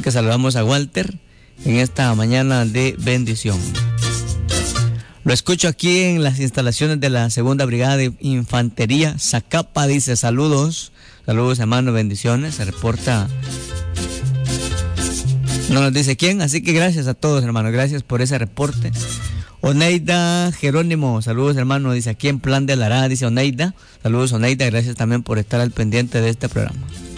Así que saludamos a Walter en esta mañana de bendición. Lo escucho aquí en las instalaciones de la Segunda Brigada de Infantería Zacapa, dice saludos hermano, bendiciones, se reporta, no nos dice quién, así que gracias a todos hermanos, gracias por ese reporte. Oneida Jerónimo, saludos hermano, dice aquí en Plan de Lara, dice Oneida, saludos Oneida, gracias también por estar al pendiente de este programa.